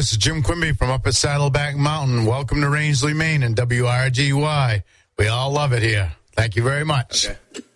This is Jim Quimby from up at Saddleback Mountain. Welcome to Rangeley, Maine, and WRGY. We all love it here. Thank you very much. Okay.